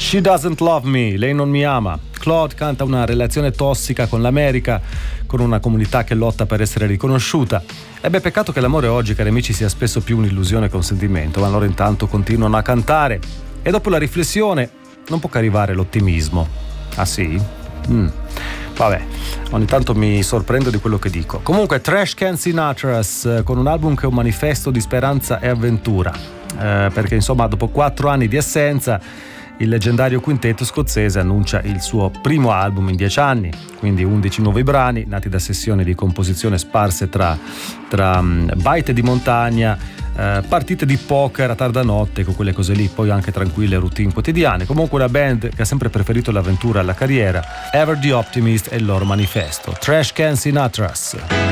She Doesn't Love Me, lei non mi ama. Claude canta una relazione tossica con l'America, con una comunità che lotta per essere riconosciuta. E beh, peccato che l'amore oggi, cari amici, sia spesso più un'illusione che un sentimento, ma loro intanto continuano a cantare. E dopo la riflessione non può che arrivare l'ottimismo. Ah sì? Vabbè, ogni tanto mi sorprendo di quello che dico. Comunque, Trashcan Sinatras, con un album che è un manifesto di speranza e avventura, perché insomma dopo 4 anni di assenza il leggendario quintetto scozzese annuncia il suo primo album in 10 anni, quindi 11 nuovi brani nati da sessioni di composizione sparse tra baite di montagna, partite di poker a tarda notte, con quelle cose lì, poi anche tranquille routine quotidiane. Comunque una band che ha sempre preferito l'avventura alla carriera, Ever the Optimist e il loro manifesto, Trashcan Sinatras.